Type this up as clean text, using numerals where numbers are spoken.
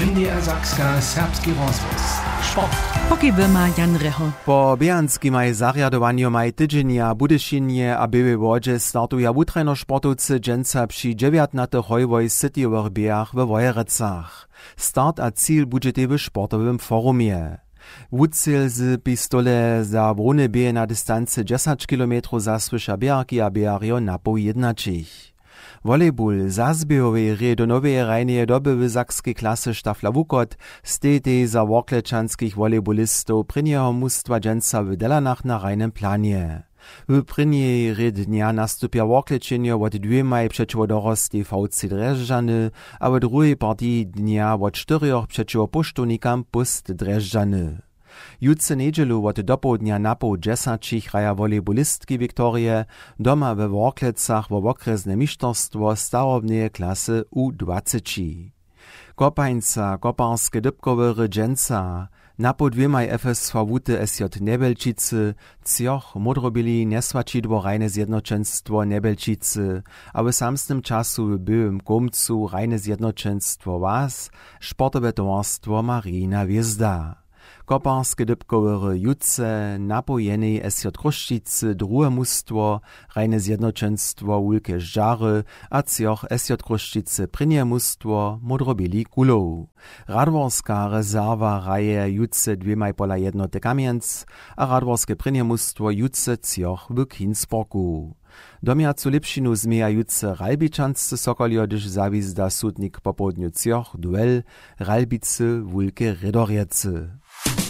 NDR Serbski rozhlas. Sport. Hokej Wyrma Jan Reho. Po běhanskim zarjadowaniu maj tydzienia Budyšinje a Byłej Wodzie startuja wutrajno sportowcy dżęca przy 19 hojwoj cityowych biegach we Wojerecach. Start a cíl budżety w sportowym forumie. Wucel z pistole za brune bieje na dystancy 10 km zasłysza biegarki a biegarjo napół jednačich. Volejball zazbiehowej hry do nowej rajnej doby w sakskiej klasy Štafla Wukot stejtej za worklečanskich volejbolistów prynjeho mustwa dżęca w Delanach na rajnym planie. W prynjej hry dnia nastupia worklečenje od 2 maj przeciwo dorostej VC Drežďany, a w drugiej partii dnia od 4 przeciwo puštovnikam Pust Drežďany. Jutce nedźelu od dopołudnia napół 10 hraja volejbolistki Wiktorie doma we Worklecach wo okresne mistrzostwo starobnej klasy U20. Kopańca, koparskie dybkowe dżęca, napół 2 maj FSV Wuty SJ Nebelčice, cioch modrobili neswačidło rajne zjednoczeństwo Nebelčice, a w samstym czasu w byłym komcu rajne zjednoczeństwo WAS, sportowe towarstwo Marina Hviezda. Koparskie dybkowe jutce napojenej SJ Kruščice drugie mustwo, rajne zjednoczeństwo Wulke Žary a cioch SJ Kruščice prynje mustwo modrobili kulow. Radworska rezerwa raje jutce 2,5 jednoty Kamienc a radworskie prynje mustwo jutce cioch w Kinsborgu. Domiacu lepšinu zmieja jutce Ralbičansce Sokoljo, gdyż zawizda sudnik po południu cioch duel Ralbice Wulke Redorjece.